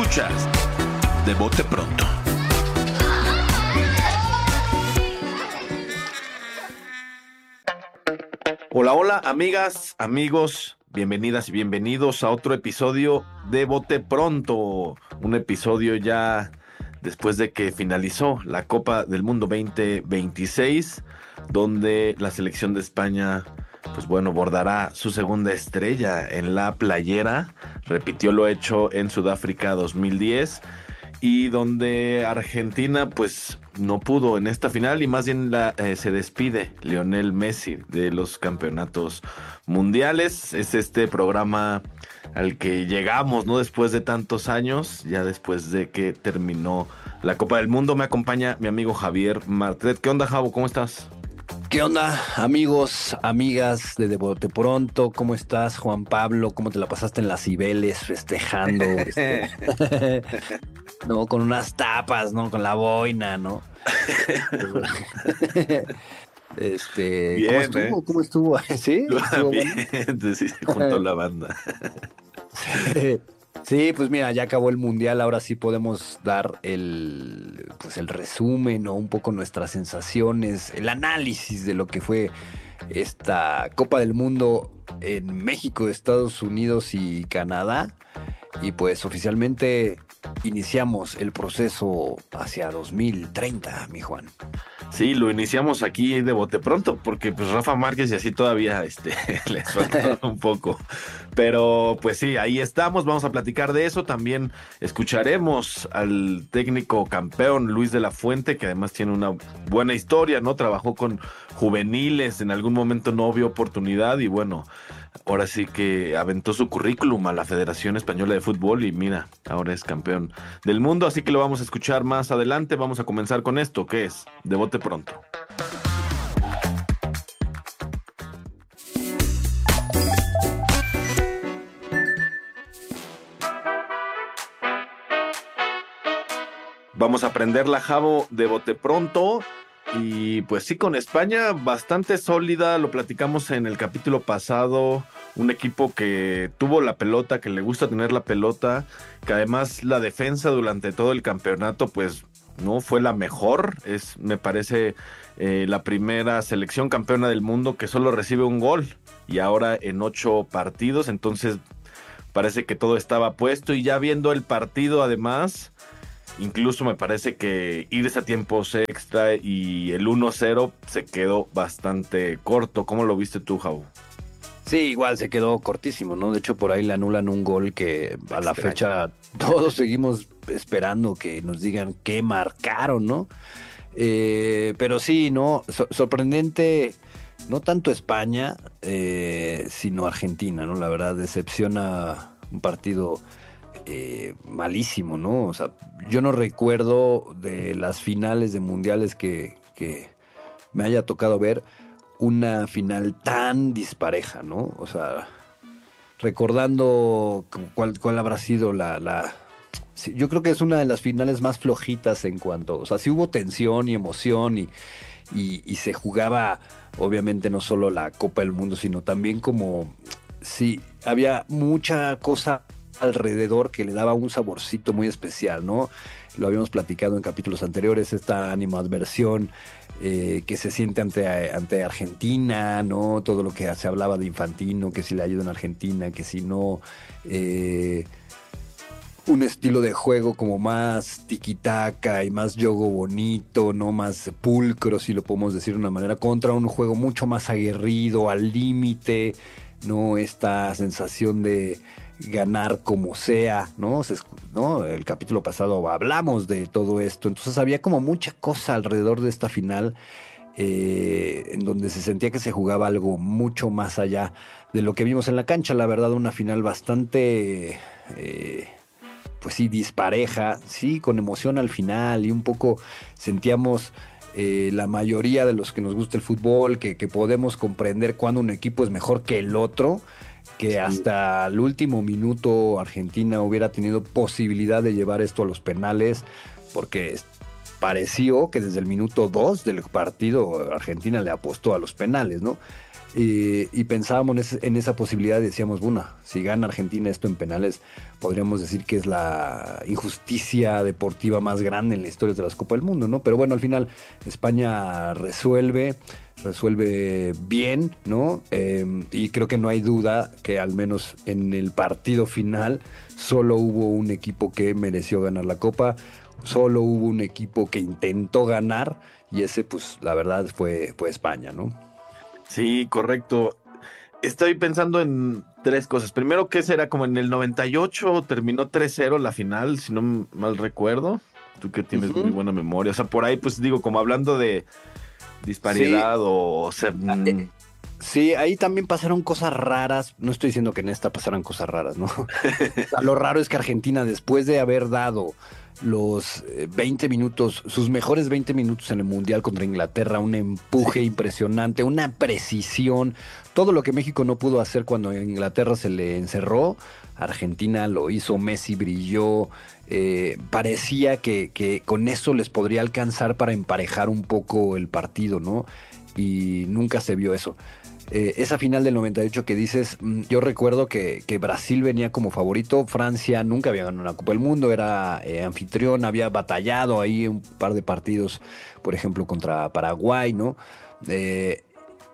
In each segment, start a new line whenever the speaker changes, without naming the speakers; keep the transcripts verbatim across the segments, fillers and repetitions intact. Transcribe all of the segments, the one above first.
Escuchas De Bote Pronto. Hola, hola, amigas, amigos, bienvenidas y bienvenidos a otro episodio de Bote Pronto. Un episodio ya después de que finalizó la Copa del Mundo veinte veintiséis, donde la selección de España, pues bueno, bordará su segunda estrella en la playera. Repitió lo hecho en Sudáfrica dos mil diez, y donde Argentina pues no pudo en esta final, y más bien la, eh, se despide Lionel Messi de los campeonatos mundiales. Es este programa al que llegamos, ¿no? Después de tantos años, ya después de que terminó la Copa del Mundo. Me acompaña mi amigo Javier Martret. ¿Qué onda, Javo? ¿Cómo estás?
¿Qué onda, amigos, amigas de De Bote Pronto? ¿Cómo estás, Juan Pablo? ¿Cómo te la pasaste en las Cibeles festejando? este, no, con unas tapas, ¿no? Con la boina, ¿no? este,
Bien,
¿cómo estuvo?
¿eh?
¿Cómo estuvo? ¿Sí? ¿Estuvo
Bien,
bueno?
sí, junto a la banda.
Sí, pues mira, ya acabó el mundial, ahora sí podemos dar el, pues el resumen o un poco nuestras sensaciones, el análisis de lo que fue esta Copa del Mundo en México, Estados Unidos y Canadá. Y pues oficialmente iniciamos el proceso hacia dos mil treinta, mi Juan.
Sí, lo iniciamos aquí de bote pronto, porque pues Rafa Márquez y así todavía este, les falta un poco. Pero pues sí, ahí estamos, vamos a platicar de eso. También escucharemos al técnico campeón Luis de la Fuente, que además tiene una buena historia, ¿no? Trabajó con juveniles, en algún momento no vio oportunidad y bueno, ahora sí que aventó su currículum a la Federación Española de Fútbol y mira, ahora es campeón del mundo, así que lo vamos a escuchar más adelante. Vamos a comenzar con esto, que es De Bote Pronto. Vamos a aprender la Javo de bote pronto. Y pues sí, con España bastante sólida, lo platicamos en el capítulo pasado, un equipo que tuvo la pelota, que le gusta tener la pelota, que además la defensa durante todo el campeonato pues no fue la mejor, es me parece eh, la primera selección campeona del mundo que solo recibe un gol y ahora en ocho partidos, entonces parece que todo estaba puesto y ya viendo el partido además... Incluso me parece que irse a tiempos extra y el uno cero se quedó bastante corto. ¿Cómo lo viste tú, Jau?
Sí, igual se quedó cortísimo, ¿no? De hecho, por ahí le anulan un gol que a la fecha todos seguimos esperando que nos digan qué marcaron, ¿no? Eh, pero sí, ¿no? So- sorprendente, no tanto España, eh, sino Argentina, ¿no? La verdad, decepciona un partido eh, malísimo, ¿no? O sea, yo no recuerdo de las finales de mundiales que, que me haya tocado ver una final tan dispareja, ¿no? O sea, recordando cuál, cuál habrá sido la, la... sí, yo creo que es una de las finales más flojitas en cuanto... O sea, sí hubo tensión y emoción y, y, y se jugaba, obviamente, no solo la Copa del Mundo, sino también como... Sí, había mucha cosa alrededor que le daba un saborcito muy especial, ¿no? Lo habíamos platicado en capítulos anteriores, esta animadversión eh, que se siente ante, ante Argentina, ¿no? Todo lo que se hablaba de Infantino, que si le ayuda en Argentina, que si no... Eh, un estilo de juego como más tiquitaca y más yogo bonito, no más pulcro, si lo podemos decir de una manera, contra un juego mucho más aguerrido, al límite, ¿no? Esta sensación de ganar como sea, ¿no? Se, ¿no? El capítulo pasado hablamos de todo esto, entonces había como mucha cosa alrededor de esta final eh, en donde se sentía que se jugaba algo mucho más allá de lo que vimos en la cancha, la verdad una final bastante... Eh, pues sí, dispareja, sí, con emoción al final y un poco sentíamos eh, la mayoría de los que nos gusta el fútbol, que, que podemos comprender cuando un equipo es mejor que el otro, que hasta el último minuto Argentina hubiera tenido posibilidad de llevar esto a los penales, porque pareció que desde el minuto dos del partido Argentina le apostó a los penales, ¿no? Y, y pensábamos en, ese- en esa posibilidad y decíamos, bueno, si gana Argentina esto en penales, podríamos decir que es la injusticia deportiva más grande en la historia de las Copas del Mundo, ¿no? Pero bueno, al final España resuelve, resuelve bien, ¿no? Eh, y creo que no hay duda que al menos en el partido final solo hubo un equipo que mereció ganar la Copa, solo hubo un equipo que intentó ganar y ese, pues, la verdad fue, fue España, ¿no?
Sí, correcto. Estoy pensando en tres cosas. Primero, que será como en el noventa y ocho terminó tres cero la final, si no m- mal recuerdo. Tú que tienes muy
Ujú.
buena memoria. O sea, por ahí, pues digo, como hablando de
Sí,
disparidad o, o sea,
ah,
mm,
eh, sí, ahí también pasaron cosas raras. No estoy diciendo que en esta pasaran cosas raras, ¿no? O sea, lo raro es que Argentina, después de haber dado los eh, veinte minutos, sus mejores veinte minutos en el Mundial contra Inglaterra, un empuje
sí,
impresionante, una precisión, todo lo que México no pudo hacer cuando a Inglaterra se le encerró, Argentina lo hizo, Messi brilló, eh, parecía que, que con eso les podría alcanzar para emparejar un poco el partido, ¿no? Y nunca se vio eso. Eh, esa final del noventa y ocho que dices, mm, yo recuerdo que, que Brasil venía como favorito, Francia nunca había ganado una Copa del Mundo, era eh, anfitrión, había batallado ahí un par de partidos, por ejemplo, contra Paraguay, ¿no? Eh,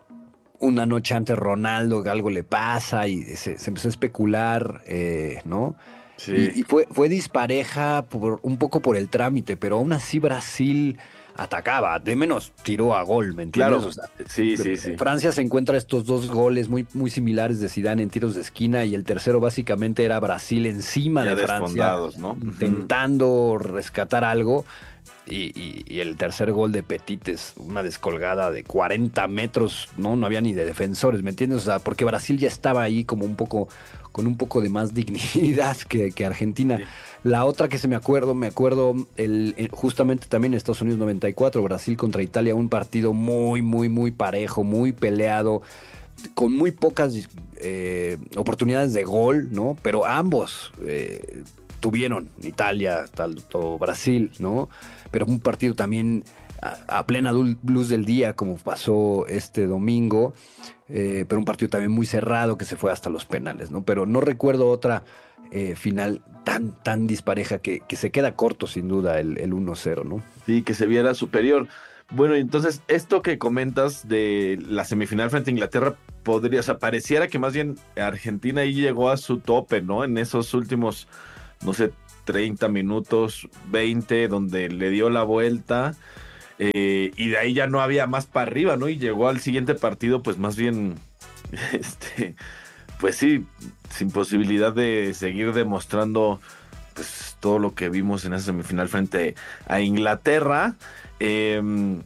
una noche antes Ronaldo, que algo le pasa y se, se empezó a especular, eh, ¿no?
sí,
Y, y fue, fue dispareja por, un poco por el trámite, pero aún así Brasil atacaba, de menos tiró a gol, ¿me entiendes?
claro.
O sea,
Sí, sí,
eh,
sí.
Francia se encuentra estos dos goles muy, muy similares de Zidane en tiros de esquina y el tercero básicamente era Brasil encima
Ya
de Francia
desfondados, ¿no? Ujú.
intentando rescatar algo y, y- y el tercer gol de Petit es una descolgada de cuarenta metros, ¿no? No había ni de defensores, ¿me entiendes? O sea, porque Brasil ya estaba ahí como un poco, con un poco de más dignidad que, que Argentina.
Sí.
La otra que se me acuerdo, me acuerdo el, el- justamente también en Estados Unidos noventa y cuatro, Brasil contra Italia, un partido muy, muy, muy parejo, muy peleado, con muy pocas eh, oportunidades de gol, ¿no? Pero ambos eh, tuvieron, Italia, tanto Brasil, ¿no? Pero un partido también a, a plena dul- luz del día, como pasó este domingo, eh, pero un partido también muy cerrado que se fue hasta los penales, ¿no? Pero no recuerdo otra eh, final tan, tan dispareja que, que se queda corto sin duda el, el uno cero, ¿no?
Sí, que se viera superior. Bueno, y entonces esto que comentas de la semifinal frente a Inglaterra podría, o sea, pareciera que más bien Argentina ahí llegó a su tope, ¿no? En esos últimos, no sé, treinta minutos, veinte, donde le dio la vuelta, eh, y de ahí ya no había más para arriba, ¿no? Y llegó al siguiente partido, pues más bien, este, pues sí, sin posibilidad de seguir demostrando pues todo lo que vimos en esa semifinal frente a Inglaterra. Eh,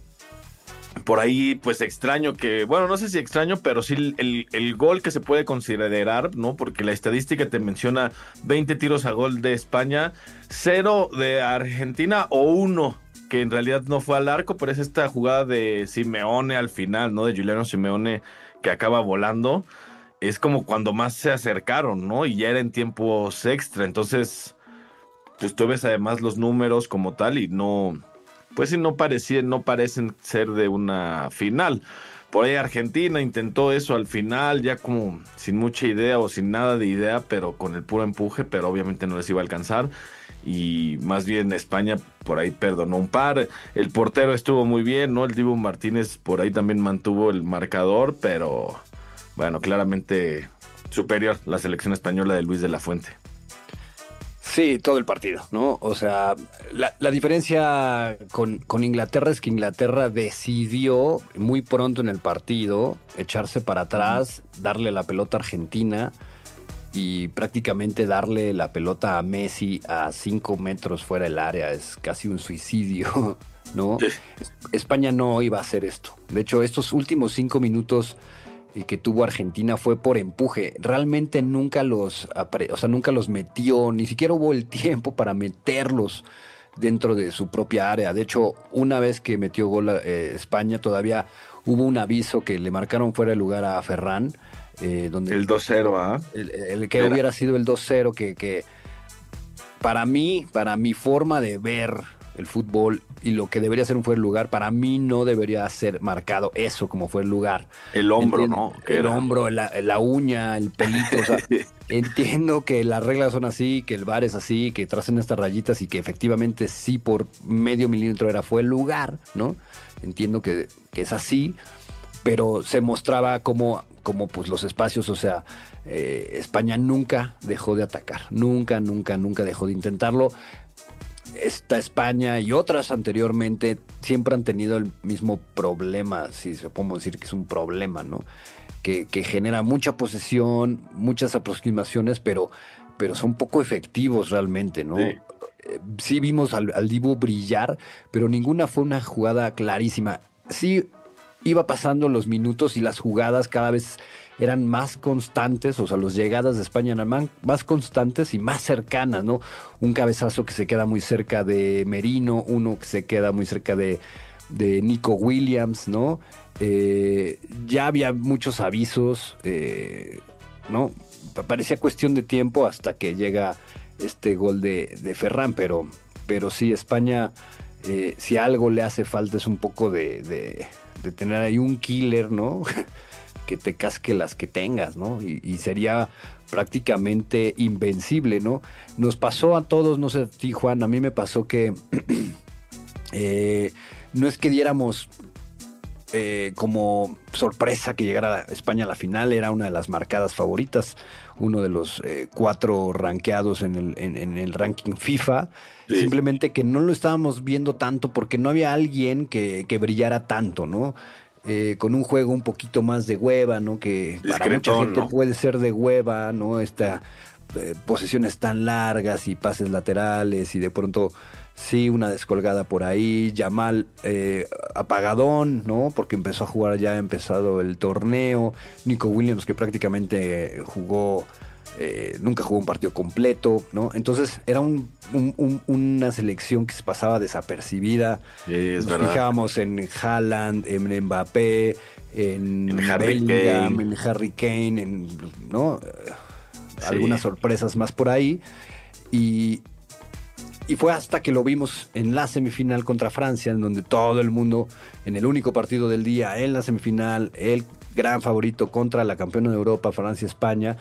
por ahí, pues extraño que, bueno, no sé si extraño, pero sí el, el, el gol que se puede considerar, ¿no? Porque la estadística te menciona veinte tiros a gol de España, cero de Argentina o uno que en realidad no fue al arco, pero es esta jugada de Simeone al final, ¿no? De Giuliano Simeone que acaba volando. Es como cuando más se acercaron, ¿no? Y ya era en tiempos extra, entonces pues tú ves además los números como tal y no, pues sí, no parecían, no parecen ser de una final. Por ahí Argentina intentó eso al final, ya como sin mucha idea o sin nada de idea, pero con el puro empuje, pero obviamente no les iba a alcanzar. Y más bien España por ahí perdonó un par. El portero estuvo muy bien, ¿no? El Dibu Martínez por ahí también mantuvo el marcador, pero bueno, claramente superior la selección española de Luis de la Fuente.
Sí, todo el partido, ¿no? O sea, la, la diferencia con, con Inglaterra es que Inglaterra decidió muy pronto en el partido echarse para atrás, darle la pelota a Argentina y prácticamente darle la pelota a Messi a cinco metros fuera del área. Es casi un suicidio, ¿no?
Sí.
Es- España no iba a hacer esto. De hecho, estos últimos cinco minutos eh, que tuvo Argentina fue por empuje. Realmente nunca los, apre- o sea, nunca los metió, ni siquiera hubo el tiempo para meterlos dentro de su propia área. De hecho, una vez que metió gol eh, España, todavía hubo un aviso que le marcaron fuera de lugar a Ferran, eh, donde
El dos cero, ¿ah?
el, el que
Era.
hubiera sido el dos cero, que, que para mí, para mi forma de ver el fútbol y lo que debería ser un fuera de lugar, para mí no debería ser marcado eso como fuera de lugar.
El hombro,
Entiendo,
¿no? Que
el
era.
hombro, la, la uña, el pelito, o sea, entiendo que las reglas son así, que el V A R es así, que tracen estas rayitas y que efectivamente sí por medio milímetro era fue el lugar, ¿no? Entiendo que, que es así, pero se mostraba como, como pues los espacios, o sea, eh, España nunca dejó de atacar, nunca, nunca, nunca dejó de intentarlo. Esta España y otras anteriormente siempre han tenido el mismo problema, si se podemos decir que es un problema, ¿no? Que, que genera mucha posesión, muchas aproximaciones, pero, pero son poco efectivos realmente, ¿no?
Sí.
Eh, Sí vimos al, al Dibu brillar, pero ninguna fue una jugada clarísima. Sí iba pasando los minutos y las jugadas cada vez eran más constantes, o sea, las llegadas de España eran man- más constantes y más cercanas, ¿no? Un cabezazo que se queda muy cerca de Merino, uno que se queda muy cerca de, de Nico Williams, ¿no? Eh, ya había muchos avisos, eh, ¿no? Pa- Parecía cuestión de tiempo hasta que llega este gol de, de Ferran, pero, pero sí, España, eh, si algo le hace falta es un poco de, de- de tener ahí un killer, ¿no? Que te casque las que tengas, ¿no? Y, y sería prácticamente invencible, ¿no? Nos pasó a todos, no sé a ti, Juan, a mí me pasó que eh, no es que diéramos eh, como sorpresa que llegara España a la final, era una de las marcadas favoritas, uno de los eh, cuatro rankeados en el, en, en el ranking FIFA,
Sí,
simplemente que no lo estábamos viendo tanto porque no había alguien que, que brillara tanto, ¿no? Eh, con un juego un poquito más de hueva, ¿no? Que para mucha
discretón,
gente
¿no?
puede ser de hueva, ¿no? Esta eh, posesiones tan largas y pases laterales y de pronto sí, una descolgada por ahí, Yamal eh, apagadón, ¿no? Porque empezó a jugar ya, ha empezado el torneo, Nico Williams que prácticamente jugó, eh, nunca jugó un partido completo, ¿no? Entonces era un- un- un- una selección que se pasaba desapercibida,
Sí, es
nos
verdad.
fijábamos en Haaland, en Mbappé,
En
en
Harry
Bellingham,
Kane.
en Harry Kane, en, ¿no?
Sí.
Algunas sorpresas más por ahí. Y, y fue hasta que lo vimos en la semifinal contra Francia, en donde todo el mundo, en el único partido del día, en la semifinal, el gran favorito contra la campeona de Europa, Francia-España,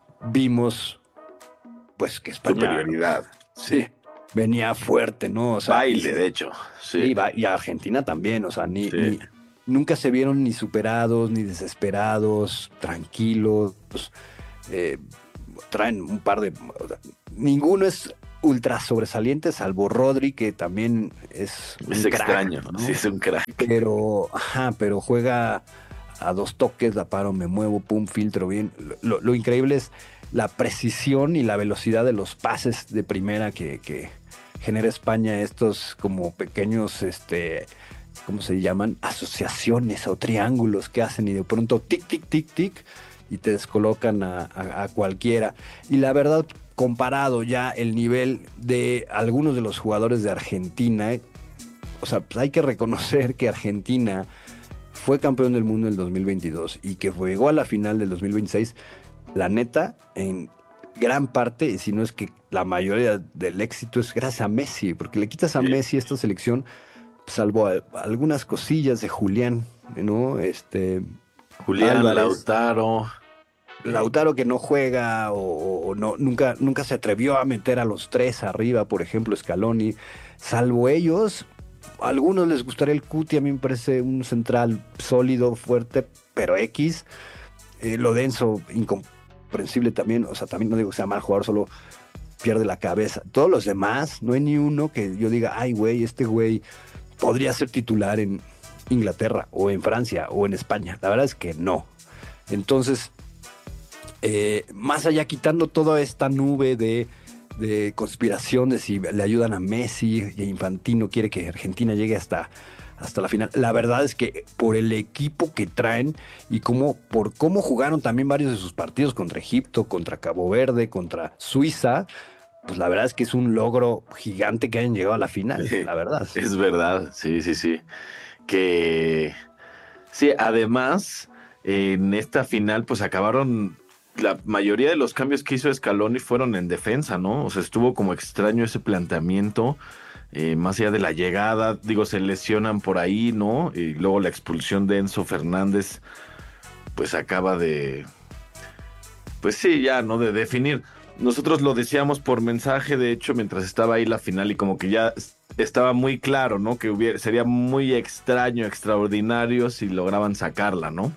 vimos pues que España
Superioridad.
sí,
Sí.
venía fuerte, ¿no? O sea, y,
Baile, de hecho. Sí.
y, va- y Argentina también, o sea, ni,
Sí.
ni, nunca se vieron ni superados, ni desesperados, tranquilos. eh, Traen un par de... Ninguno es ultra sobresaliente, salvo Rodri, que también es
Es
un crack,
extraño. Sí,
¿no?
es un crack.
Pero, ajá, pero juega a dos toques, la paro, me muevo, pum, filtro bien. Lo, lo increíble es la precisión y la velocidad de los pases de primera que, que genera España, estos como pequeños, este, ¿cómo se llaman? Asociaciones o triángulos que hacen y de pronto tic, tic, tic, tic y te descolocan a, a- a cualquiera. Y la verdad, comparado ya el nivel de algunos de los jugadores de Argentina, eh, o sea, pues hay que reconocer que Argentina fue campeón del mundo en el dos mil veintidós y que llegó a la final del dos mil veintiséis, la neta, en gran parte, si no es que la mayoría del éxito es gracias a Messi, porque le quitas a
Sí.
Messi esta selección, salvo a- algunas cosillas de Julián, ¿no? Este,
Julián,
Álvarez,
Lautaro. eh,
Lautaro que no juega o, o no, nunca, nunca se atrevió a meter a los tres arriba, por ejemplo, Scaloni, salvo ellos. A algunos les gustaría el Cuti, a mí me parece un central sólido, fuerte, pero X. Eh, lo denso, incomprensible también, o sea, también no digo que sea mal jugador, solo pierde la cabeza. Todos los demás, no hay ni uno que yo diga, ay, güey, este güey podría ser titular en Inglaterra o en Francia o en España. La verdad es que no. Entonces, eh, más allá quitando toda esta nube de, de conspiración de si le ayudan a Messi y Infantino quiere que Argentina llegue hasta, hasta la final. La verdad es que por el equipo que traen y cómo, por cómo jugaron también varios de sus partidos contra Egipto, contra Cabo Verde, contra Suiza, pues la verdad es que es un logro gigante que hayan llegado a la final, la verdad.
Es verdad. Sí, sí, sí. Que sí, además, en esta final, pues acabaron. La mayoría de los cambios que hizo Scaloni fueron en defensa, ¿no? O sea, estuvo como extraño ese planteamiento. eh, más allá de la llegada, digo, se lesionan por ahí, ¿no? Y luego la expulsión de Enzo Fernández, pues acaba de, pues sí, ya, ¿no? De definir. Nosotros lo decíamos por mensaje, de hecho, mientras estaba ahí la final y como que ya s- estaba muy claro, ¿no? Que hubiera, sería muy extraño, extraordinario si lograban sacarla, ¿no?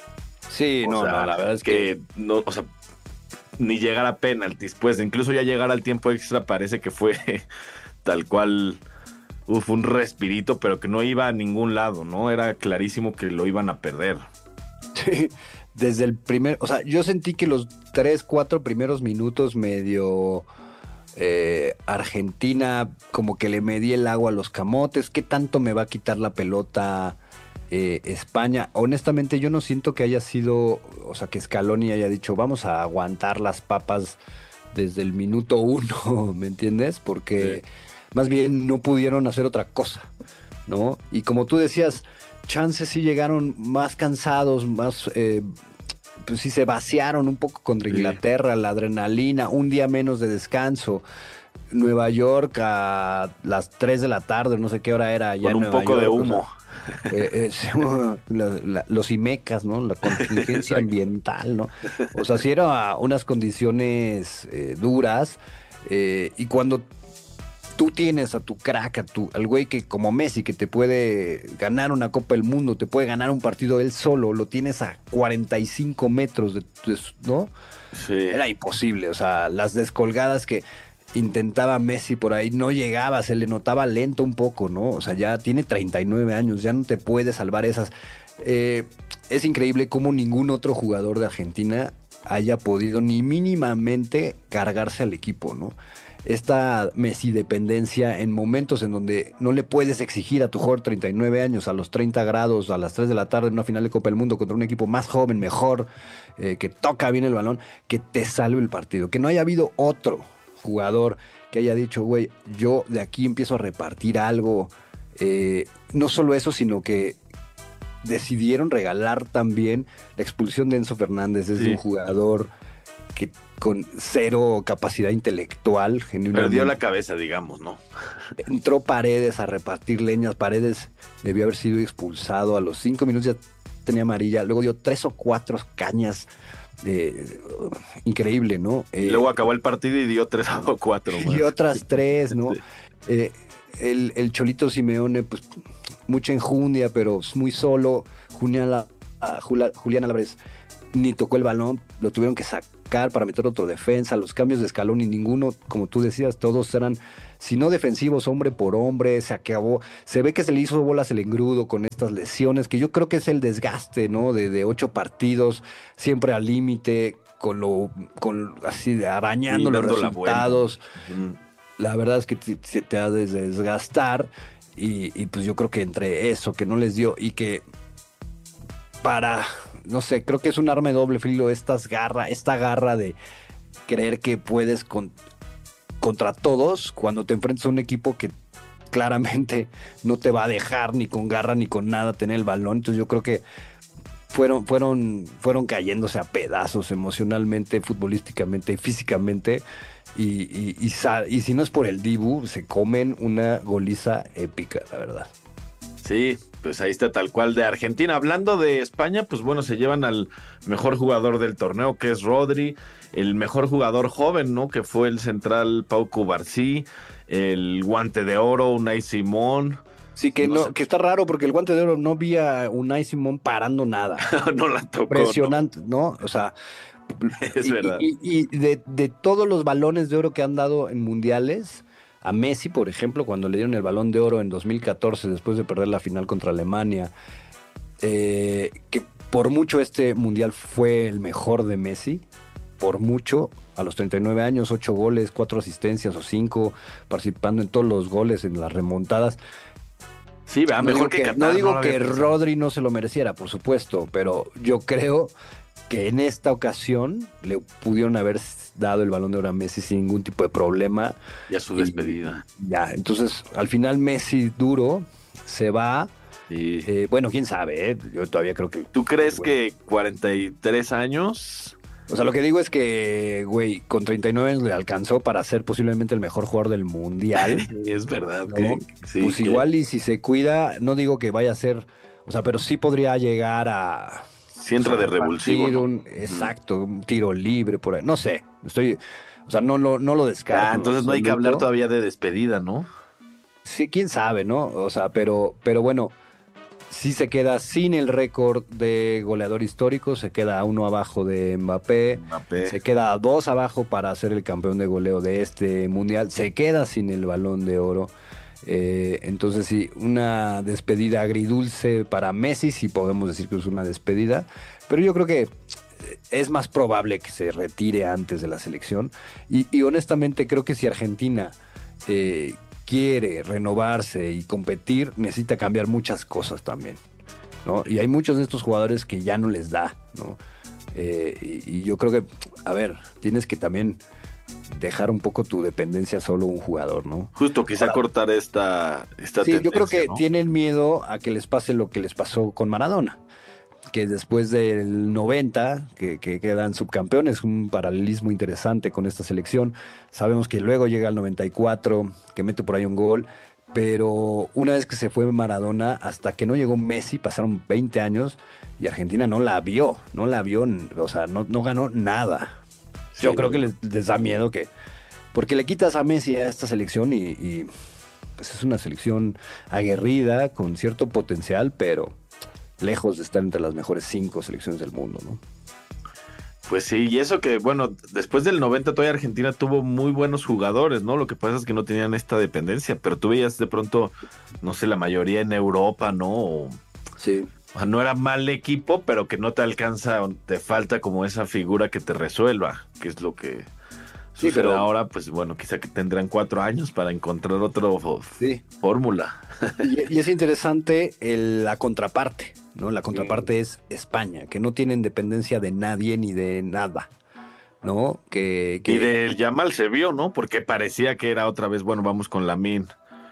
Sí,
O
no, no,
sea,
la verdad es que
que no, o sea, ni llegar a penaltis, pues incluso ya llegar al tiempo extra parece que fue tal cual, uf, un respirito, pero que no iba a ningún lado, ¿no? Era clarísimo que lo iban a perder.
sí, desde el primer, o sea, yo sentí que los tres, cuatro primeros minutos medio eh, Argentina como que le medí el agua a los camotes. ¿Qué tanto me va a quitar la pelota eh, España? Honestamente, yo no siento que haya sido, o sea, que Scaloni haya dicho, vamos a aguantar las papas desde el minuto uno, ¿me entiendes?
Sí.
Porque más bien no pudieron hacer otra cosa, ¿no? Y como tú decías, chances sí llegaron más cansados, más... eh, pues sí se vaciaron un poco contra
Sí,
Inglaterra, la adrenalina, un día menos de descanso. Nueva York a las tres de la tarde, no sé qué hora era allá
con
en
un
Nueva
poco de
York, o sea,
humo.
eh, eh, la- la- los IMECAS, ¿no? La contingencia
Exacto.
ambiental, ¿no? O sea, sí era unas condiciones eh, duras, eh, y cuando tú tienes a tu crack, a tu, al güey que como Messi, que te puede ganar una Copa del Mundo, te puede ganar un partido él solo, lo tienes a cuarenta y cinco metros, de, de su- ¿no?
Sí.
Era imposible, o sea, las descolgadas que intentaba Messi por ahí no llegaba, se le notaba lento un poco, ¿no? O sea, ya tiene treinta y nueve años, ya no te puede salvar esas. Eh, es increíble cómo ningún otro jugador de Argentina haya podido ni mínimamente cargarse al equipo, ¿no? Esta Messi dependencia en momentos en donde no le puedes exigir a tu jugador treinta y nueve años a los treinta grados a las tres de la tarde en una final de Copa del Mundo contra un equipo más joven, mejor, eh, que toca bien el balón, que te salve el partido. Que no haya habido otro jugador que haya dicho, güey, yo de aquí empiezo a repartir algo. Eh, no solo eso, sino que decidieron regalar también la expulsión de Enzo Fernández desde un
Sí.
jugador que con cero capacidad intelectual,
Perdió la
genuinamente.
cabeza, digamos, ¿no?
Entró Paredes a repartir leñas. Paredes debió haber sido expulsado a los cinco minutos, ya tenía amarilla. Luego dio tres o cuatro cañas. eh, Increíble, ¿no?
Y luego
Eh,
acabó el partido y dio tres o cuatro
y
más.
otras tres, ¿no?
Sí.
Eh, el, el Cholito Simeone, pues mucha enjundia, pero es muy solo. Julián, La- ah, Jula- Julián Álvarez ni tocó el balón, lo tuvieron que sacar para meter otro defensa. Los cambios de escalón y ninguno, como tú decías, todos eran, si no defensivos, hombre por hombre. Se acabó. Se ve que se le hizo bolas el engrudo con estas lesiones, que yo creo que es el desgaste, ¿no? De, de ocho partidos, siempre al límite, con lo, con así de
Sí,
arañando los
dando la vuelta.
resultados.
Ujú.
La verdad es que te- se te ha de desgastar, y, y pues yo creo que entre eso que no les dio y que para, no sé, creo que es un arma de doble filo estas garra, esta garra de creer que puedes con- contra todos cuando te enfrentas a un equipo que claramente no te va a dejar ni con garra ni con nada tener el balón. Entonces yo creo que fueron, fueron, fueron cayéndose a pedazos emocionalmente, futbolísticamente y físicamente. Y, y, y sa- y si no es por el Dibu, se comen una goliza épica, la verdad.
Sí, pues ahí está tal cual de Argentina. Hablando de España, pues bueno, se llevan al mejor jugador del torneo, que es Rodri, el mejor jugador joven, ¿no? Que fue el central Pau Cubarsí, el guante de oro, Unai Simón.
Sí, que
No sé,
no, que está raro porque el Guante de Oro no vi a Unai Simón parando nada.
no la tocó, ¿no?
Impresionante, ¿no? O sea,
Es
y,
verdad.
y- y- y de, de todos los balones de oro que han dado en mundiales, a Messi, por ejemplo, cuando le dieron el balón de oro en dos mil catorce, después de perder la final contra Alemania, eh, que por mucho este mundial fue el mejor de Messi, por mucho, a los treinta y nueve años, ocho goles, cuatro asistencias o cinco, participando en todos los goles, en las remontadas.
Sí, va,
No
mejor
digo
que
que,
Qatar,
no
no
digo
lo había
que
pensado.
Rodri no se lo mereciera, por supuesto, pero yo creo que en esta ocasión le pudieron haber dado el balón de oro a Messi sin ningún tipo de problema.
Ya su
Y
despedida.
ya, entonces al final Messi duro se va.
Sí.
Eh, bueno, quién sabe, ¿eh? Yo todavía creo que...
¿Tú crees
bueno,
que cuarenta y tres años
O sea, lo que digo es que, güey, con treinta y nueve años le alcanzó para ser posiblemente el mejor jugador del mundial,
Es verdad
¿no?
que sí,
Pues
que
igual y si se cuida, no digo que vaya a ser, o sea, pero sí podría llegar a,
sí
pues, a
entra de revulsivo,
repartir
¿no?
un,
Ujú.
exacto, un tiro libre por ahí. No sé, estoy, o sea, no lo, no lo
Ah,
descarto en lo
entonces no hay que hablar
absoluto.
todavía de despedida, ¿no?
Sí, quién sabe, ¿no? O sea, pero, pero bueno, sí se queda sin el récord de goleador histórico, se queda a uno abajo de Mbappé,
Mbappé.
se queda a dos abajo para ser el campeón de goleo de este mundial, se queda sin el Balón de Oro. Eh, entonces sí, una despedida agridulce para Messi, si podemos decir que es una despedida, pero yo creo que es más probable que se retire antes de la selección y, y honestamente creo que si Argentina eh, quiere renovarse y competir, necesita cambiar muchas cosas también, ¿no? Y hay muchos de estos jugadores que ya no les da, ¿no? Eh, y, y yo creo que, a ver, tienes que también dejar un poco tu dependencia solo a un jugador, ¿no?
Justo quizá
Ahora,
cortar esta, esta
sí, yo creo
tendencia,
que
¿no?
tienen miedo a que les pase lo que les pasó con Maradona, que después del noventa, que, que quedan subcampeones, un paralelismo interesante con esta selección. Sabemos que luego llega el noventa y cuatro, que mete por ahí un gol, pero una vez que se fue Maradona, hasta que no llegó Messi, pasaron veinte años y Argentina no la vio, no la vio, o sea, no, no ganó nada. Yo
Sí,
creo que les, les da miedo que, porque le quitas a Messi a esta selección y, y, pues es una selección aguerrida, con cierto potencial, pero lejos de estar entre las mejores cinco selecciones del mundo, ¿no?
pues sí, y eso que, bueno, después del noventa todavía Argentina tuvo muy buenos jugadores, ¿no? Lo que pasa es que no tenían esta dependencia, pero tú veías de pronto, no sé, la mayoría en Europa, ¿no? O,
Sí.
o sea, no era mal equipo, pero que no te alcanza, te falta como esa figura que te resuelva, que es lo que
Sí,
sucede
pero
ahora, pues bueno, quizá que tendrán cuatro años para encontrar otra
sí.
fórmula.
Y, y es interesante el- la contraparte, ¿no? La contraparte es España, que no tienen dependencia de nadie ni de nada, ¿no? Que,
Y
que
del Yamal se vio, ¿no? Porque parecía que era otra vez, bueno, vamos con Lamine.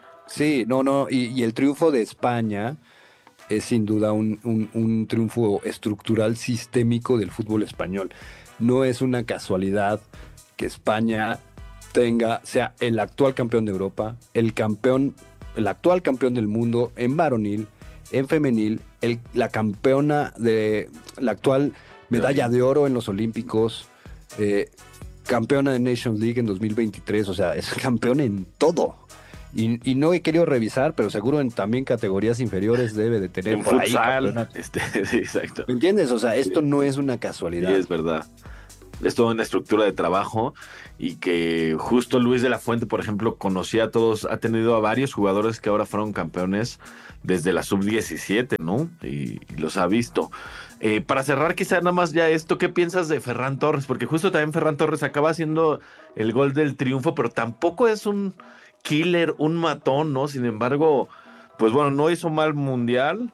sí, no, no, y, y el triunfo de España es sin duda un, un- un triunfo estructural sistémico del fútbol español. No es una casualidad que España tenga, sea el actual campeón de Europa, el campeón, el actual campeón del mundo en varonil, en femenil, el- la campeona de la actual medalla de oro en los Olímpicos, eh, campeona de Nations League en dos mil veintitrés, o sea, es campeón en todo. Y, y no he querido revisar, pero seguro en también categorías inferiores debe de tener
En
por ahí
futsal,
campeonatos.
este, sí, exacto.
¿Me entiendes? O sea, esto
Sí,
no es una
sí,
casualidad.
es verdad. Es toda una estructura de trabajo y que justo Luis de la Fuente, por ejemplo, conocía a todos, ha tenido a varios jugadores que ahora fueron campeones desde la sub diecisiete, ¿no? Y, y los ha visto. Eh, para cerrar quizá nada más ya esto, ¿qué piensas de Ferran Torres? Porque justo también Ferran Torres acaba haciendo el gol del triunfo, pero tampoco es un killer, un matón, ¿no? Sin embargo, pues bueno, no hizo mal mundial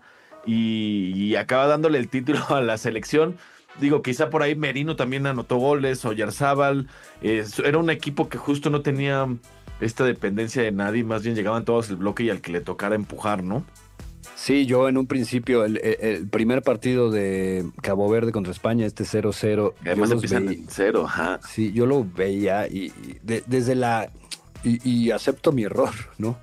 y, y acaba dándole el título a la selección. Digo, quizá por ahí Merino también anotó goles, Oyarzábal. Eh, era un equipo que justo no tenía esta dependencia de nadie, más bien llegaban todos el bloque y al que le tocara empujar, ¿no?
Sí, yo en un principio, el, el- el primer partido de Cabo Verde contra España, este cero cero,
Que
yo
además
los
empiezan
veía,
en cero, ajá.
sí, yo lo veía y, y de- desde la, y, y acepto mi error, ¿no?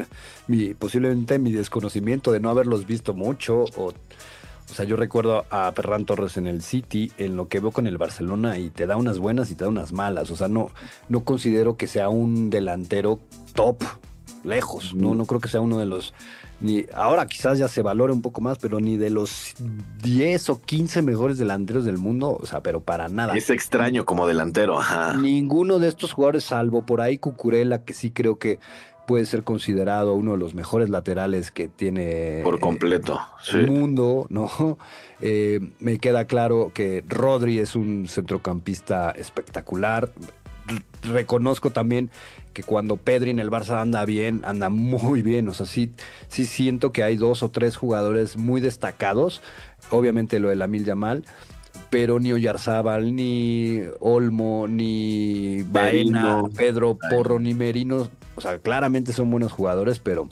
Mi, posiblemente mi desconocimiento de no haberlos visto mucho, o, o sea, yo recuerdo a Ferran Torres en el City, en lo que veo con el Barcelona, y te da unas buenas y te da unas malas, o sea, no, no considero que sea un delantero top, lejos, no, no creo que sea uno de los, ni ahora quizás ya se valore un poco más, pero ni de los diez o quince mejores delanteros del mundo, o sea, pero para nada.
Es extraño como delantero, ajá.
Ninguno de estos jugadores, salvo por ahí Cucurella, que sí creo que puede ser considerado uno de los mejores laterales que tiene
Por
eh,
completo,
el
sí.
mundo, ¿no? Eh, me queda claro que Rodri es un centrocampista espectacular. R- Reconozco también que cuando Pedri en el Barça anda bien, anda muy bien. O sea, sí, sí siento que hay dos o tres jugadores muy destacados. Obviamente lo de Lamine Yamal, pero ni Oyarzábal, ni Olmo, ni Baena,
Merino.
Pedro
Ay,
Porro, ni Merino, o sea, claramente son buenos jugadores, pero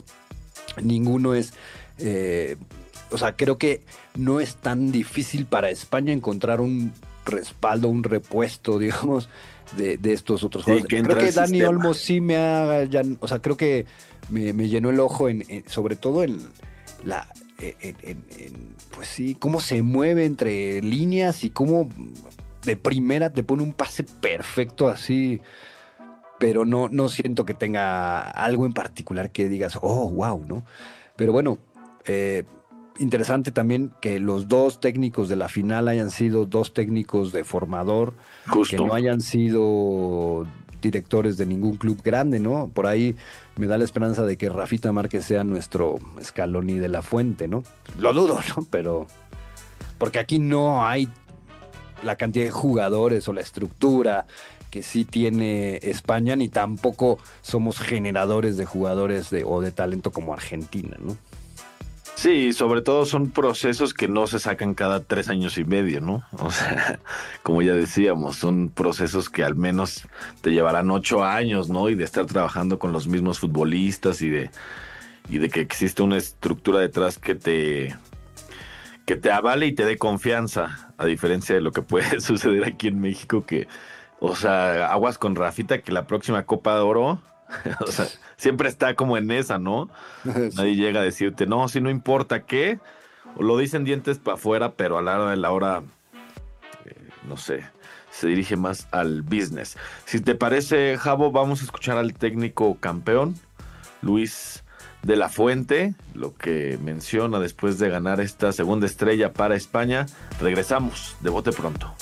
ninguno es, eh, o sea, creo que no es tan difícil para España encontrar un respaldo, un repuesto, digamos, de, de estos otros
Sí,
juegos.
que
Creo
entra
que
el
Dani
sistema.
Olmo sí me ha, ya, o sea, creo que me, me llenó el ojo, en, en- sobre todo en la, en, en- en, pues sí, cómo se mueve entre líneas y cómo de primera te pone un pase perfecto así, pero no, no siento que tenga algo en particular que digas, oh, wow, ¿no? Pero bueno, eh, interesante también que los dos técnicos de la final hayan sido dos técnicos de formador, que
Justo.
no hayan sido directores de ningún club grande, ¿no? Por ahí me da la esperanza de que Rafita Márquez sea nuestro Scaloni de la Fuente, ¿no? Lo dudo, ¿no? Pero porque aquí no hay la cantidad de jugadores o la estructura que sí tiene España, ni tampoco somos generadores de jugadores de, o de talento como Argentina, ¿no?
Sí, sobre todo son procesos que no se sacan cada tres años y medio, ¿no? O sea, como ya decíamos, son procesos que al menos te llevarán ocho años, ¿no? Y de estar trabajando con los mismos futbolistas y de, y de que existe una estructura detrás que te, que te avale y te dé confianza, a diferencia de lo que puede suceder aquí en México, que, o sea, aguas con Rafita, que la próxima Copa de Oro, o sea, siempre está como en esa, ¿no? Nadie
Sí.
llega a decirte, no, si no importa qué, o lo dicen dientes para afuera, pero a la hora de la hora, eh, no sé, se dirige más al business. Si te parece, Javo, vamos a escuchar al técnico campeón, Luis de la Fuente, lo que menciona después de ganar esta segunda estrella para España. Regresamos de bote pronto.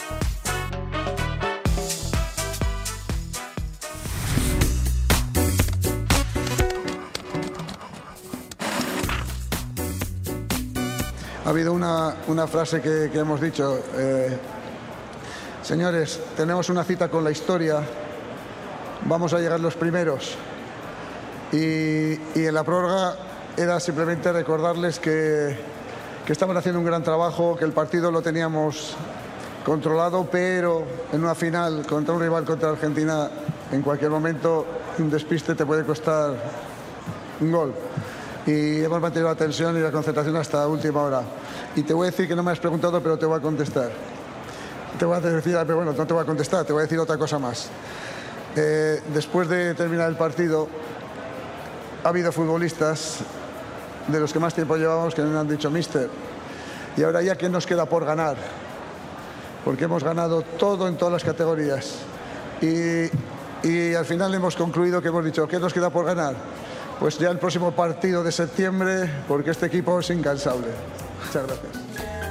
Ha habido una, una frase que, que hemos dicho, eh, señores, tenemos una cita con la historia, vamos a llegar los primeros. Y, y en la prórroga era simplemente recordarles que, que estaban haciendo un gran trabajo, que el partido lo teníamos controlado, pero en una final contra un rival, contra Argentina, en cualquier momento un despiste te puede costar un gol. Y hemos mantenido la tensión y la concentración hasta última hora. Y te voy a decir que no me has preguntado, pero te voy a contestar. Te voy a decir, pero bueno, no te voy a contestar, te voy a decir otra cosa más. Eh, después de terminar el partido, ha habido futbolistas de los que más tiempo llevamos que me han dicho, mister, y ahora ya, ¿qué nos queda por ganar? Porque hemos ganado todo en todas las categorías. Y, y al final hemos concluido que hemos dicho, ¿qué nos queda por ganar? Pues ya el próximo partido de septiembre, porque este equipo es incansable. Muchas gracias.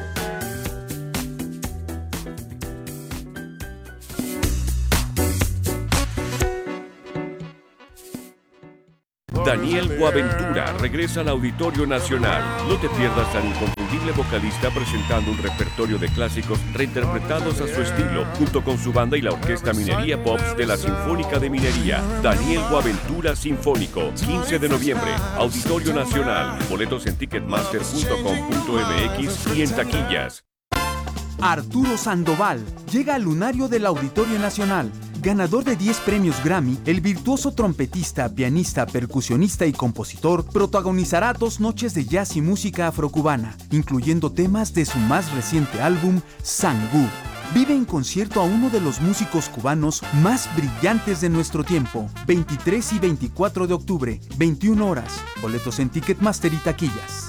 Daniel Boaventura regresa al Auditorio Nacional. No te pierdas al inconfundible vocalista presentando un repertorio de clásicos reinterpretados a su estilo, junto con su banda y la Orquesta Minería Pops de la Sinfónica de Minería. Daniel Boaventura Sinfónico, quince de noviembre, Auditorio Nacional. Boletos en ticketmaster punto com punto m x y en taquillas.
Arturo Sandoval llega al lunario del Auditorio Nacional. Ganador de diez premios Grammy, el virtuoso trompetista, pianista, percusionista y compositor protagonizará dos noches de jazz y música afrocubana, incluyendo temas de su más reciente álbum, Sangú. Vive en concierto a uno de los músicos cubanos más brillantes de nuestro tiempo. veintitrés y veinticuatro de octubre, veintiuna horas. Boletos en Ticketmaster y taquillas.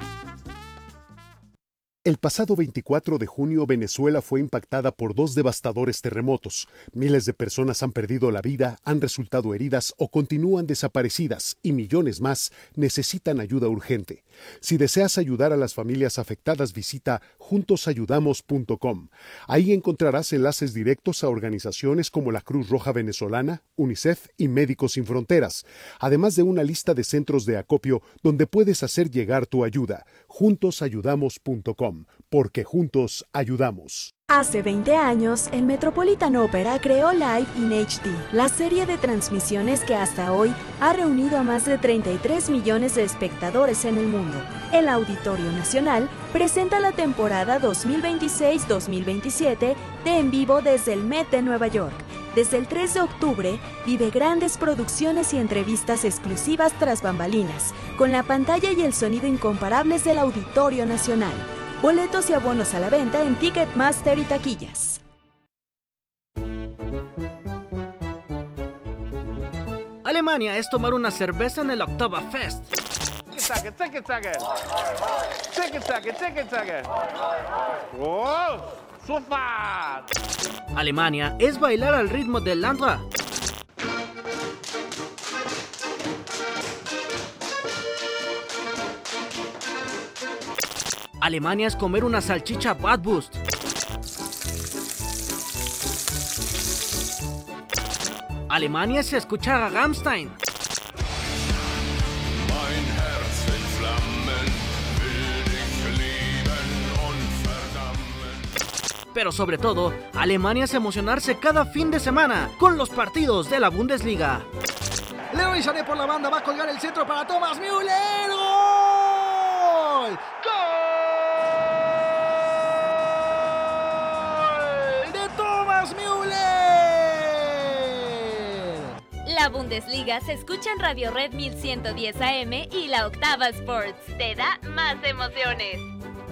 El pasado veinticuatro de junio, Venezuela fue impactada por dos devastadores terremotos. Miles de personas han perdido la vida, han resultado heridas o continúan desaparecidas y millones más necesitan ayuda urgente. Si deseas ayudar a las familias afectadas, visita juntos ayudamos punto com. Ahí encontrarás enlaces directos a organizaciones como la Cruz Roja Venezolana, UNICEF y Médicos Sin Fronteras, además de una lista de centros de acopio donde puedes hacer llegar tu ayuda. juntos ayudamos punto com. Porque juntos ayudamos.
Hace veinte años, el Metropolitan Opera creó Live in H D, la serie de transmisiones que hasta hoy ha reunido a más de treinta y tres millones de espectadores en el mundo. El Auditorio Nacional presenta la temporada dos mil veintiséis dos mil veintisiete de En Vivo desde el Met de Nueva York. Desde el tres de octubre, vive grandes producciones y entrevistas exclusivas tras bambalinas, con la pantalla y el sonido incomparables del Auditorio Nacional. Boletos y abonos a la venta en Ticketmaster y taquillas.
Alemania es tomar una cerveza en el Oktoberfest. Alemania es bailar al ritmo del Landra. Alemania es comer una salchicha Bratwurst. Alemania es escuchar a Rammstein. Pero sobre todo, Alemania es emocionarse cada fin de semana con los partidos de la Bundesliga.
Leroy Sané por la banda va a colgar el centro para Thomas Müller. ¡Gol! ¡Gol! ¡De Thomas Müller!
La Bundesliga se escucha en Radio Red mil ciento diez A M y la Octava Sports. Te da más emociones.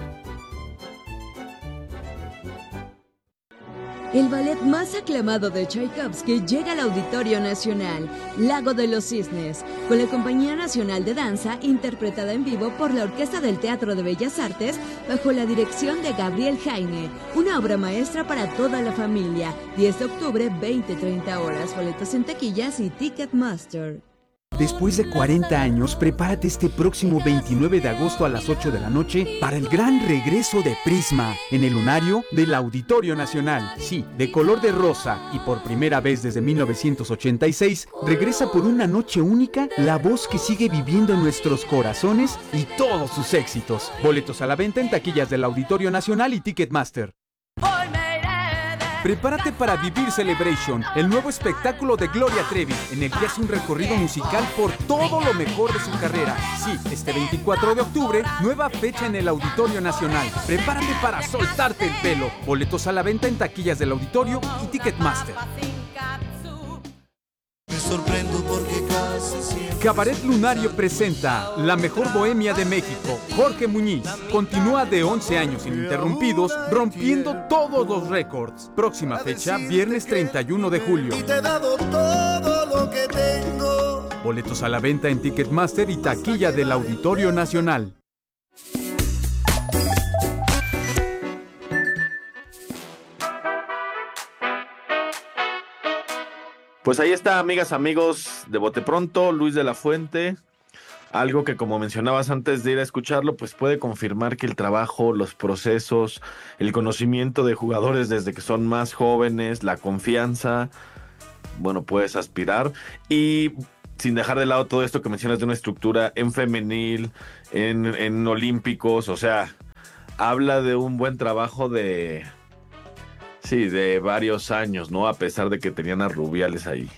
El ballet más aclamado de Tchaikovsky llega al Auditorio Nacional, Lago de los Cisnes, con la Compañía Nacional de Danza, interpretada en vivo por la Orquesta del Teatro de Bellas Artes, bajo la dirección de Gabriel Heine. Una obra maestra para toda la familia. diez de octubre, veinte a treinta horas. Boletos en taquillas y Ticketmaster.
Después de cuarenta años, prepárate este próximo veintinueve de agosto a las ocho de la noche para el gran regreso de Prisma en el lunario del Auditorio Nacional. Sí, de color de rosa y por primera vez desde mil novecientos ochenta y seis, regresa por una noche única la voz que sigue viviendo en nuestros corazones y todos sus éxitos. Boletos a la venta en taquillas del Auditorio Nacional y Ticketmaster. Prepárate para vivir Celebration, el nuevo espectáculo de Gloria Trevi, en el que hace un recorrido musical por todo lo mejor de su carrera. Sí, este veinticuatro de octubre, nueva fecha en el Auditorio Nacional. Prepárate para soltarte el pelo. Boletos a la venta en taquillas del Auditorio y Ticketmaster.
Me sorprendo porque casi siempre...
Cabaret Lunario presenta La Mejor Bohemia de México. Jorge Muñiz continúa de once años ininterrumpidos, rompiendo todos los récords. Próxima fecha, viernes treinta y uno de julio.
Y te he dado todo lo que tengo.
Boletos a la venta en Ticketmaster y taquilla del Auditorio Nacional.
Pues ahí está, amigas, amigos de Bote Pronto, Luis de la Fuente. Algo que, como mencionabas antes de ir a escucharlo, pues puede confirmar que el trabajo, los procesos, el conocimiento de jugadores desde que son más jóvenes, la confianza, bueno, puedes aspirar. Y sin dejar de lado todo esto que mencionas de una estructura en femenil, en, en olímpicos, o sea, habla de un buen trabajo de... Sí, de varios años, ¿no? A pesar de que tenían a Rubiales ahí.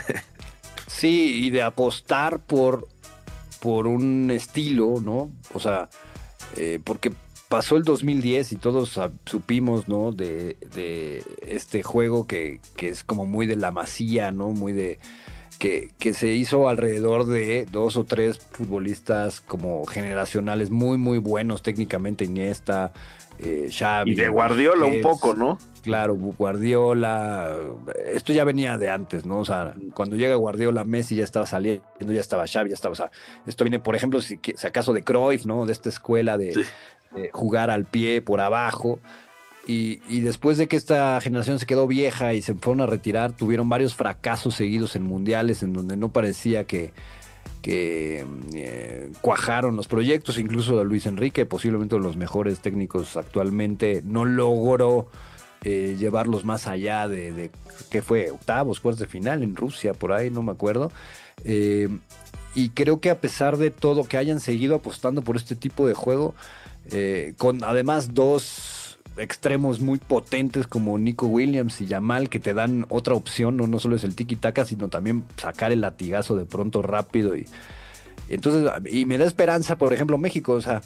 Sí, y de apostar por, por un estilo, ¿no? O sea, eh, porque pasó el dos mil diez y todos supimos, ¿no? De, de este juego que, que es como muy de la Masía, ¿no? Muy de... Que, que se hizo alrededor de dos o tres futbolistas como generacionales muy, muy buenos técnicamente. Iniesta, eh, Xavi.
Y de Guardiola
Busquets,
un poco, ¿no?
Claro, Guardiola. Esto ya venía de antes, ¿no? O sea, cuando llega Guardiola, Messi ya estaba saliendo, ya estaba Xavi, ya estaba... O sea, esto viene, por ejemplo, si, si acaso de Cruyff, ¿no? De esta escuela de, sí. de jugar al pie, por abajo. Y, y después de que esta generación se quedó vieja y se fueron a retirar, tuvieron varios fracasos seguidos en mundiales en donde no parecía que, que eh, cuajaron los proyectos. Incluso Luis Enrique, posiblemente uno de los mejores técnicos actualmente, no logró eh, llevarlos más allá de, de ¿qué fue? Octavos, cuartos de final en Rusia, por ahí, no me acuerdo. Eh, y creo que a pesar de todo, que hayan seguido apostando por este tipo de juego, eh, con además dos extremos muy potentes como Nico Williams y Yamal, que te dan otra opción, no, no solo es el tiki-taka, sino también sacar el latigazo de pronto rápido. Y, y entonces, y me da esperanza, por ejemplo, México, o sea,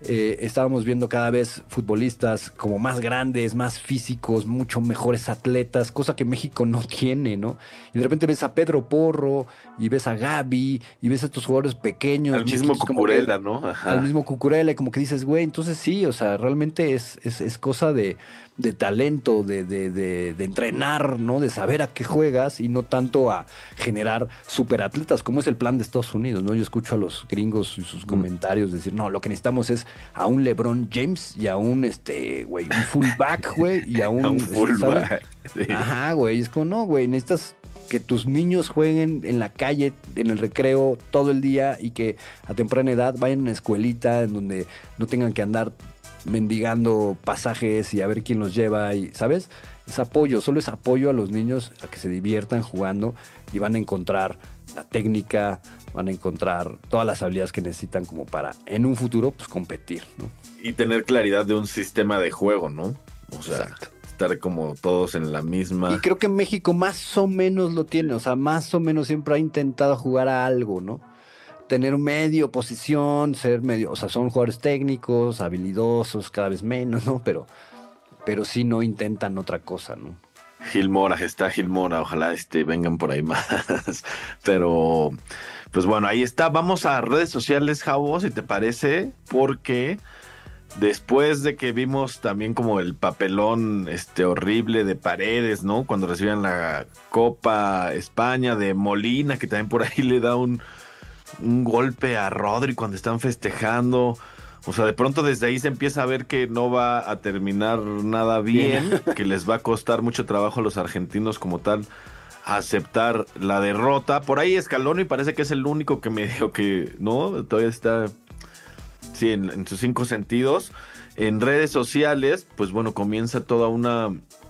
eh, estábamos viendo cada vez futbolistas como más grandes, más físicos, mucho mejores atletas, cosa que México no tiene, ¿no? Y de repente ves a Pedro Porro, y ves a Gaby, y ves a estos jugadores pequeños.
Al mismo Cucurella, ¿no?
Ajá. Al mismo Cucurella, y como que dices, güey, entonces sí, o sea, realmente es, es, es cosa de, de talento, de, de, de, de entrenar, ¿no? De saber a qué juegas y no tanto a generar superatletas, como es el plan de Estados Unidos, ¿no? Yo escucho a los gringos y sus comentarios decir, no, lo que necesitamos es a un LeBron James y a un, este, güey, un fullback, güey, y a un...
un fullback.
Sí. Ajá, güey, es como, no, güey, necesitas que tus niños jueguen en la calle, en el recreo, todo el día y que a temprana edad vayan a una escuelita en donde no tengan que andar mendigando pasajes y a ver quién los lleva, y ¿sabes? Es apoyo, solo es apoyo a los niños a que se diviertan jugando y van a encontrar la técnica, van a encontrar todas las habilidades que necesitan como para en un futuro pues competir, ¿no?
Y tener claridad de un sistema de juego, ¿no? O sea,
exacto.
Estar como todos en la misma.
Y creo que México más o menos lo tiene, o sea, más o menos siempre ha intentado jugar a algo, ¿no? Tener medio posición, ser medio, o sea, son jugadores técnicos, habilidosos, cada vez menos, ¿no? Pero, pero sí no intentan otra cosa, ¿no?
Gil Mora, está Gil Mora, ojalá este, vengan por ahí más. Pero, pues bueno, ahí está. Vamos a redes sociales, Javo, si te parece, porque después de que vimos también como el papelón este horrible de Paredes, ¿no? Cuando recibían la Copa España, de Molina, que también por ahí le da un, un golpe a Rodri cuando están festejando. O sea, de pronto desde ahí se empieza a ver que no va a terminar nada bien, bien. Que les va a costar mucho trabajo a los argentinos como tal aceptar la derrota. Por ahí Scaloni parece que es el único que me dijo que, ¿no? Todavía está, sí, en, en sus cinco sentidos. En redes sociales, pues bueno, comienza toda una,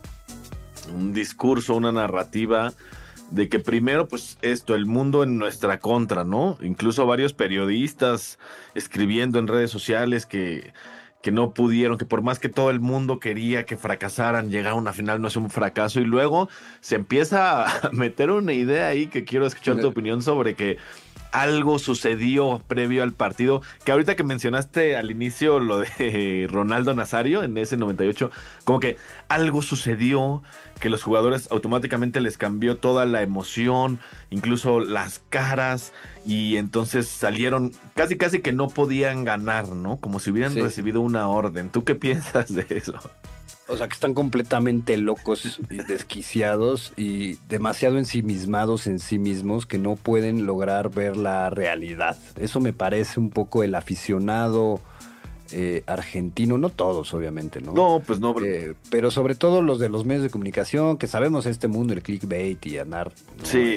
un discurso, una narrativa de que primero, pues esto, el mundo en nuestra contra, ¿no? Incluso varios periodistas escribiendo en redes sociales que, que no pudieron, que por más que todo el mundo quería que fracasaran, llegar a una final no es un fracaso. Y luego se empieza a meter una idea ahí que quiero escuchar tu opinión sobre que algo sucedió previo al partido, que ahorita que mencionaste al inicio lo de Ronaldo Nazario en ese noventa y ocho, como que algo sucedió, que los jugadores automáticamente les cambió toda la emoción, incluso las caras, y entonces salieron casi casi que no podían ganar, ¿no? Como si hubieran sí. recibido una orden. ¿Tú qué piensas de eso?
O sea, que están completamente locos y desquiciados y demasiado ensimismados en sí mismos que no pueden lograr ver la realidad. Eso me parece un poco el aficionado eh, argentino, no todos obviamente, ¿no?
No, pues no.
Eh, pero sobre todo los de los medios de comunicación, que sabemos este mundo, el clickbait y andar, ¿no?
Sí.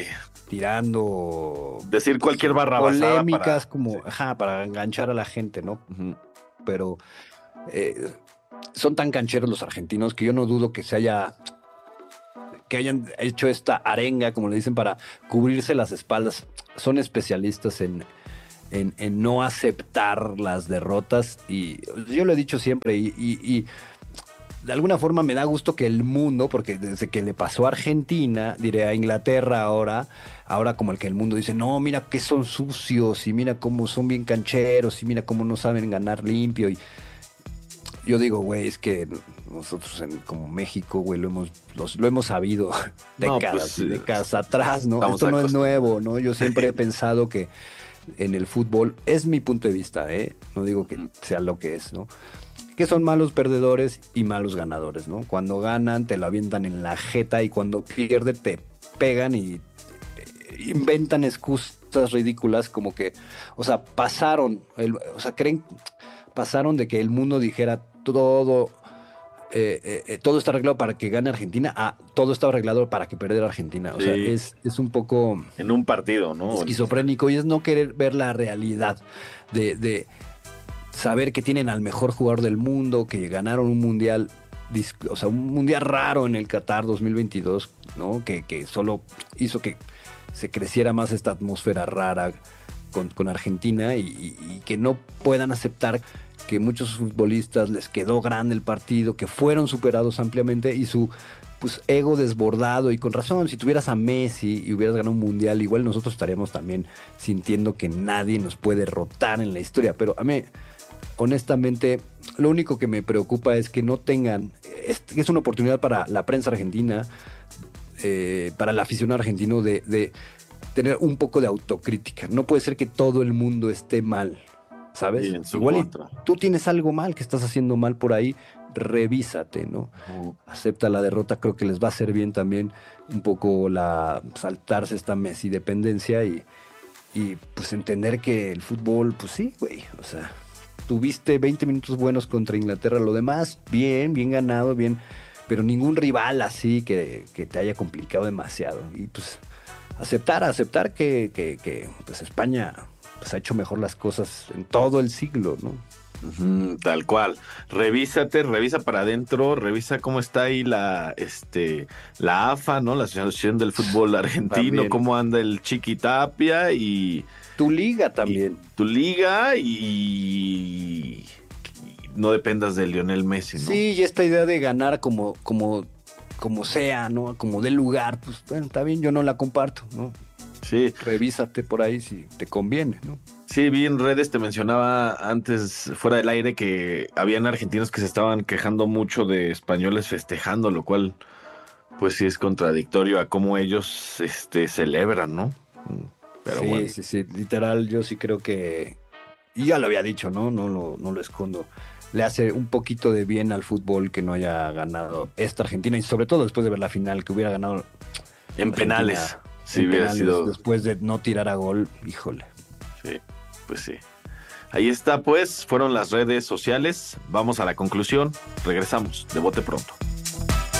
Tirando...
Decir cualquier barrabasada
polémicas
para...
como,
sí.
ajá, para enganchar a la gente, ¿no? Uh-huh. Pero... Eh, son tan cancheros los argentinos que yo no dudo que se haya que hayan hecho esta arenga, como le dicen, para cubrirse las espaldas. Son especialistas en, en, en no aceptar las derrotas y yo lo he dicho siempre y, y, y de alguna forma me da gusto que el mundo, porque desde que le pasó a Argentina, diré a Inglaterra ahora, ahora como el que el mundo dice, no, mira que son sucios y mira cómo son bien cancheros y mira cómo no saben ganar limpio. Y yo digo, güey, es que nosotros en, como México, güey, lo hemos, los, lo hemos sabido décadas, no, pues, décadas atrás, ¿no? Esto no es nuevo, ¿no? Yo siempre he pensado que en el fútbol, es mi punto de vista, ¿eh? No digo que sea lo que es, ¿no? Que son malos perdedores y malos ganadores, ¿no? Cuando ganan te lo avientan en la jeta y cuando pierden te pegan y inventan excusas ridículas como que, o sea, pasaron, el, o sea, creen, pasaron de que el mundo dijera todo, eh, eh, todo está arreglado para que gane Argentina, a todo está arreglado para que perdiera Argentina. O sí. sea, es, es un poco...
En un partido, ¿no?
Esquizofrénico y es no querer ver la realidad de... de saber que tienen al mejor jugador del mundo, que ganaron un mundial, o sea, un mundial raro en el Qatar dos mil veintidós, ¿no? Que, que solo hizo que se creciera más esta atmósfera rara con, con Argentina y, y, y que no puedan aceptar que muchos futbolistas les quedó grande el partido, que fueron superados ampliamente y su pues ego desbordado, y con razón, si tuvieras a Messi y hubieras ganado un mundial, igual nosotros estaríamos también sintiendo que nadie nos puede derrotar en la historia, pero a mí honestamente, lo único que me preocupa es que no tengan, es, es una oportunidad para la prensa argentina, eh, para el aficionado argentino de, de tener un poco de autocrítica. No puede ser que todo el mundo esté mal, ¿sabes? Igual y tú tienes algo mal, que estás haciendo mal por ahí, revísate, ¿no? Uh. Acepta la derrota, creo que les va a hacer bien también un poco la saltarse esta Messi dependencia y, y pues entender que el fútbol, pues sí, güey, o sea, tuviste veinte minutos buenos contra Inglaterra, lo demás, bien, bien ganado, bien, pero ningún rival así que, que te haya complicado demasiado. Y pues aceptar, aceptar que, que, que pues España pues, ha hecho mejor las cosas en todo el siglo, ¿no?
Uh-huh, tal cual. Revísate, revisa para adentro, revisa cómo está ahí la, este, la A F A, ¿no? La Asociación del Fútbol Argentino, también. Cómo anda el Chiqui Tapia y
tu liga también.
Tu liga y, y no dependas de Lionel Messi, ¿no?
Sí, y esta idea de ganar como, como, como sea, ¿no? Como del lugar, pues bueno, está bien, yo no la comparto, ¿no?
Sí.
Revísate por ahí si te conviene, ¿no?
Sí, vi en redes, te mencionaba antes, fuera del aire, que habían argentinos que se estaban quejando mucho de españoles festejando, lo cual, pues sí es contradictorio a cómo ellos este, celebran, ¿no? Pero
sí,
bueno.
sí, sí, literal, yo sí creo que, y ya lo había dicho, ¿no? No lo, no lo escondo. Le hace un poquito de bien al fútbol que no haya ganado esta Argentina, y sobre todo después de ver la final, que hubiera ganado
en penales. Sí,
en
hubiera
penales,
sido.
Después de no tirar a gol, híjole.
Sí, pues sí. Ahí está, pues, fueron las redes sociales. Vamos a la conclusión. Regresamos de Bote Pronto.